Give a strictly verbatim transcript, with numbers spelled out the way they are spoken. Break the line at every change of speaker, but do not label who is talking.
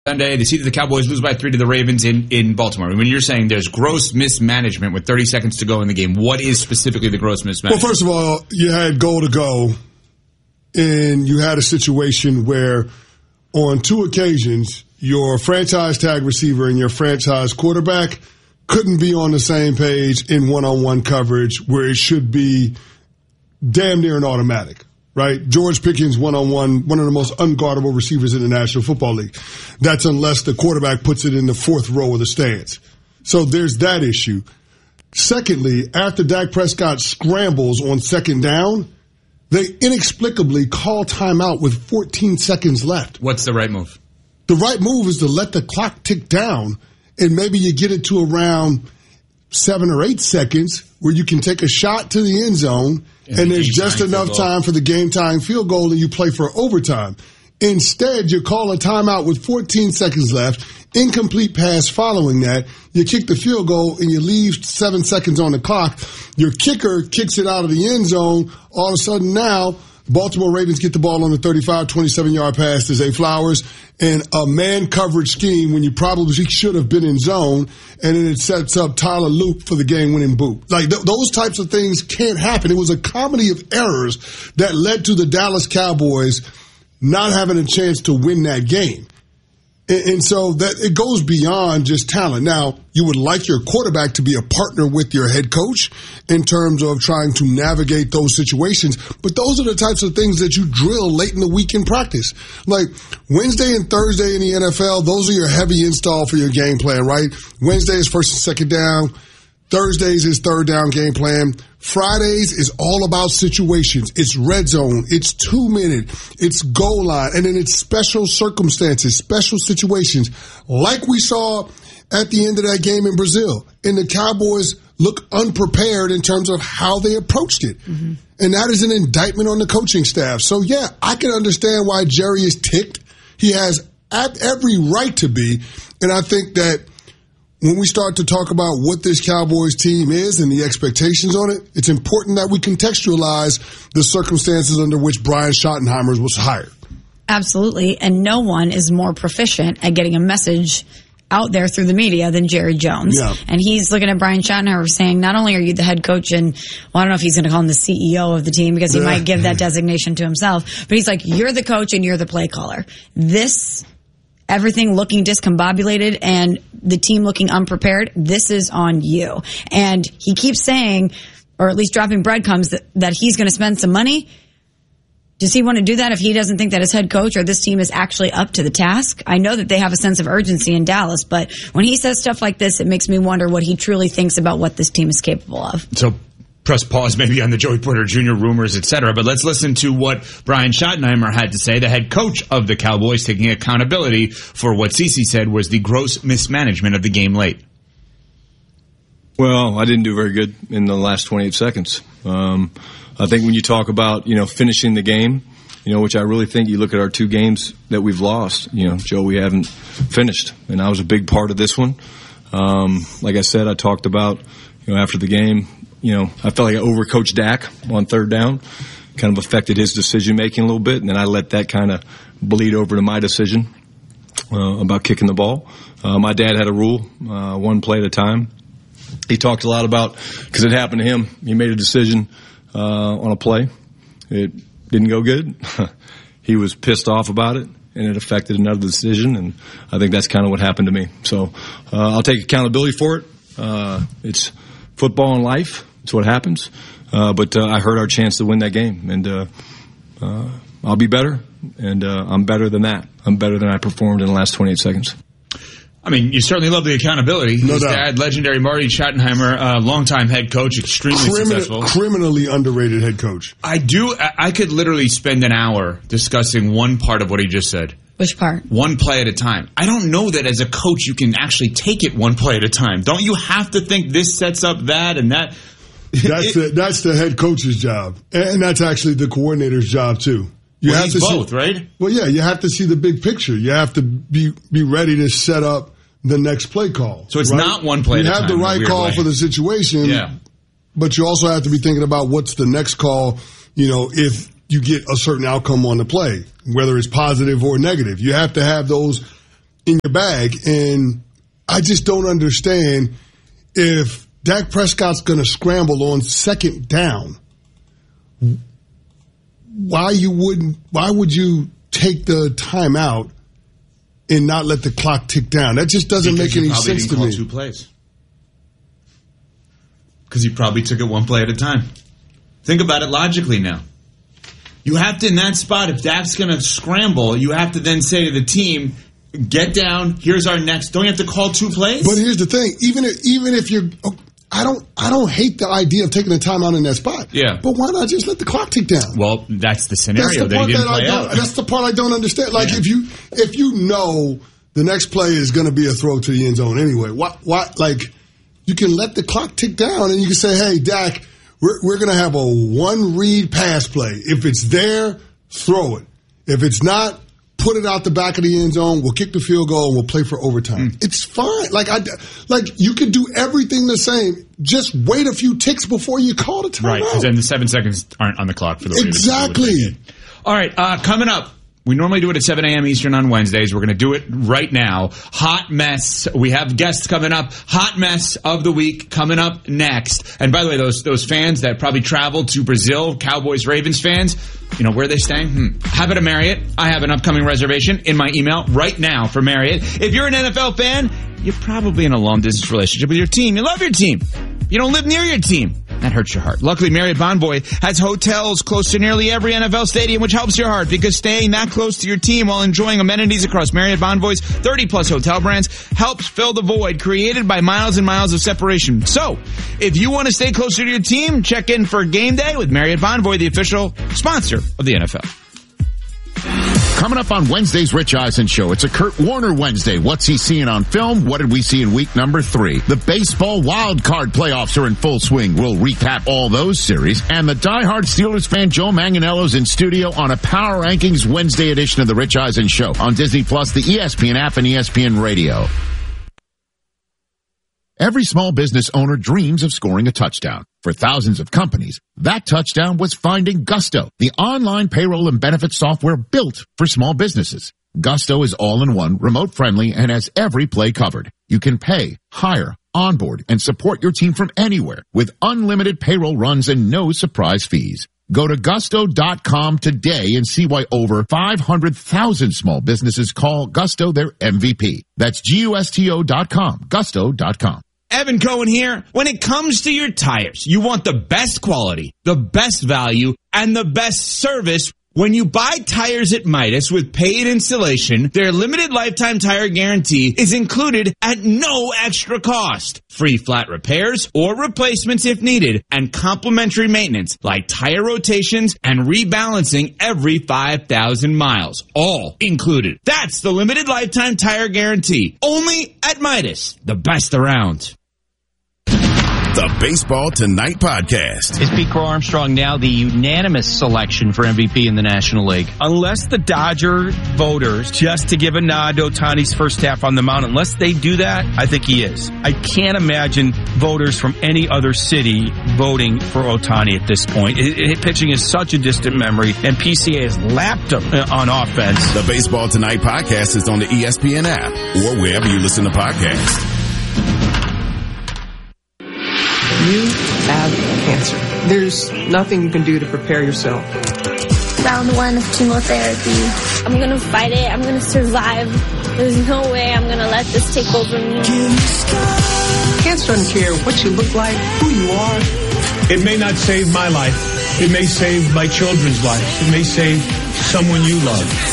Sunday, they see that the Cowboys lose by three to the Ravens in, in Baltimore. When you're saying there's gross mismanagement with thirty seconds to go in the game, what is specifically the gross mismanagement?
Well, first of all, you had goal to go, and you had a situation where on two occasions, your franchise tag receiver and your franchise quarterback couldn't be on the same page in one-on-one coverage where it should be damn near an automatic. Right? George Pickens one-on-one, one of the most unguardable receivers in the National Football League. That's unless the quarterback puts it in the fourth row of the stands. So there's that issue. Secondly, after Dak Prescott scrambles on second down, they inexplicably call timeout with fourteen seconds left.
What's the right move?
The right move is to let the clock tick down, and maybe you get it to around seven or eight seconds where you can take a shot to the end zone, and, and there's just enough time for the game-time field goal, and you play for overtime. Instead, you call a timeout with fourteen seconds left, incomplete pass following that, you kick the field goal, and you leave seven seconds on the clock. Your kicker kicks it out of the end zone. All of a sudden now, Baltimore Ravens get the ball on the thirty-five, twenty-seven-yard pass to Zay Flowers, and a man coverage scheme when you probably should have been in zone, and then it sets up Tyler Luke for the game-winning boot. Like, th- those types of things can't happen. It was a comedy of errors that led to the Dallas Cowboys not having a chance to win that game. And, and so that it goes beyond just talent. Now, you would like your quarterback to be a partner with your head coach in terms of trying to navigate those situations, but those are the types of things that you drill late in the week in practice. Like Wednesday and Thursday in the N F L, those are your heavy install for your game plan, right? Wednesday is first and second down. Thursdays is third down game plan. Fridays is all about situations. It's red zone. It's two minute. It's goal line. And then it's special circumstances, special situations like we saw at the end of that game in Brazil. And the Cowboys look unprepared in terms of how they approached it. Mm-hmm. And that is an indictment on the coaching staff. So, yeah, I can understand why Jerry is ticked. He has every right to be. And I think that when we start to talk about what this Cowboys team is and the expectations on it, it's important that we contextualize the circumstances under which Brian Schottenheimer was hired.
Absolutely. And no one is more proficient at getting a message out there through the media than Jerry Jones. Yeah. And he's looking at Brian Schottenheimer saying, not only are you the head coach and, well, I don't know if he's going to call him the C E O of the team because he yeah. might give that designation to himself, but he's like, you're the coach and you're the play caller. This Everything looking discombobulated and the team looking unprepared, this is on you. And he keeps saying, or at least dropping breadcrumbs, that, that he's going to spend some money. Does he want to do that if he doesn't think that his head coach or this team is actually up to the task? I know that they have a sense of urgency in Dallas, but when he says stuff like this, it makes me wonder what he truly thinks about what this team is capable of.
So press pause maybe on the Joey Porter Junior rumors, et cetera. But let's listen to what Brian Schottenheimer had to say, the head coach of the Cowboys, taking accountability for what Cece said was the gross mismanagement of the game late.
Well, I didn't do very good in the last twenty-eight seconds. Um, I think when you talk about, you know, finishing the game, you know, which I really think you look at our two games that we've lost, you know, Joe, we haven't finished. And I was a big part of this one. Um, like I said, I talked about, you know, after the game, you know, I felt like I overcoached Dak on third down, kind of affected his decision-making a little bit, and then I let that kind of bleed over to my decision uh, about kicking the ball. Uh, my dad had a rule, uh, one play at a time. He talked a lot about, because it happened to him, he made a decision uh, on a play. It didn't go good. He was pissed off about it, and it affected another decision, and I think that's kind of what happened to me. So uh, I'll take accountability for it. Uh, it's football and life. It's what happens. Uh, but uh, I heard our chance to win that game, and uh, uh, I'll be better, and uh, I'm better than that. I'm better than I performed in the last twenty-eight seconds.
I mean, you certainly love the accountability.
No
His
doubt.
dad, legendary Marty Schottenheimer, uh, longtime head coach, extremely
Crimin-
successful.
Criminally underrated head coach.
I do. I could literally spend an hour discussing one part of what he just said.
Which part?
One play at a time. I don't know that as a coach you can actually take it one play at a time. Don't you have to think this sets up that and that?
That's the, that's the head coach's job. And that's actually the coordinator's job, too. You
well,
have
he's
to
both,
see,
right?
Well, yeah, you have to see the big picture. You have to be be ready to set up the next play call.
So it's
right?
not one play
you
at a time.
You have the right call
way.
for the situation,
yeah.
But you also have to be thinking about what's the next call, you know, if you get a certain outcome on the play, whether it's positive or negative. You have to have those in your bag, and I just don't understand if Dak Prescott's going to scramble on second down. Why you wouldn't? Why would you take the timeout and not let the clock tick down? That just doesn't
because
make any
probably
sense
didn't
to
call
me.
Two plays because you probably took it one play at a time. Think about it logically now. You have to, in that spot, if Dak's going to scramble, you have to then say to the team, get down, here's our next. Don't you have to call two plays?
But here's the thing. Even if, even if you're, I don't I don't hate the idea of taking a timeout in that spot.
Yeah.
But why not just let the clock tick down?
Well, that's the scenario
that's the
that
part
he didn't
that
play
I don't,
out.
That's the part I don't understand. Like,
Yeah.
if you if you know the next play is going to be a throw to the end zone anyway, why, why, like, you can let the clock tick down and you can say, hey, Dak, we're, we're going to have a one-read pass play. If it's there, throw it. If it's not, put it out the back of the end zone. We'll kick the field goal and we'll play for overtime. Mm. It's fine. Like, I, like you could do everything the same. Just wait a few ticks before you call the timeout.
Right, because then the seven seconds aren't on the clock for the Raiders.
Exactly.
All right, uh, coming up. We normally do it at seven a.m. Eastern on Wednesdays. We're going to do it right now. Hot mess. We have guests coming up. Hot mess of the week coming up next. And by the way, those those fans that probably traveled to Brazil, Cowboys, Ravens fans, you know, where are they staying? Hmm. How about a Marriott? I have an upcoming reservation in my email right now for Marriott. If you're an N F L fan, you're probably in a long-distance relationship with your team. You love your team. You don't live near your team. That hurts your heart. Luckily, Marriott Bonvoy has hotels close to nearly every N F L stadium, which helps your heart because staying that close to your team while enjoying amenities across Marriott Bonvoy's thirty-plus hotel brands helps fill the void created by miles and miles of separation. So, if you want to stay closer to your team, check in for game day with Marriott Bonvoy, the official sponsor of the N F L.
Coming up on Wednesday's Rich Eisen Show, it's a Kurt Warner Wednesday. What's he seeing on film? What did we see in week number three? The baseball wild card playoffs are in full swing. We'll recap all those series. And the diehard Steelers fan Joe Manganiello's in studio on a Power Rankings Wednesday edition of the Rich Eisen Show on Disney Plus, the E S P N app, and E S P N Radio. Every small business owner dreams of scoring a touchdown. For thousands of companies, that touchdown was finding Gusto, the online payroll and benefits software built for small businesses. Gusto is all-in-one, remote-friendly, and has every play covered. You can pay, hire, onboard, and support your team from anywhere with unlimited payroll runs and no surprise fees. Go to gusto dot com today and see why over five hundred thousand small businesses call Gusto their M V P. That's G U S T O dot com, gusto dot com.
Evan Cohen here. When it comes to your tires, you want the best quality, the best value, and the best service. When you buy tires at Midas with paid installation, their limited lifetime tire guarantee is included at no extra cost. Free flat repairs or replacements if needed, and complimentary maintenance like tire rotations and rebalancing every five thousand miles. All included. That's the limited lifetime tire guarantee. Only at Midas. The best around.
The Baseball Tonight podcast.
Is Pete Crow Armstrong now the unanimous selection for M V P in the National League?
Unless the Dodger voters, just to give a nod to Ohtani's first half on the mound, unless they do that, I think he is. I can't imagine voters from any other city voting for Ohtani at this point. It, it, pitching is such a distant memory, and P C A has lapped him on offense.
The Baseball Tonight podcast is on the E S P N app or wherever you listen to podcasts.
You have cancer. There's nothing you can do to prepare yourself.
Round one of chemotherapy. I'm going to fight it. I'm going to survive. There's no way I'm going to let this take over me.
Cancer doesn't care what you look like, who you are.
It may not save my life. It may save my children's lives. It may save someone you love.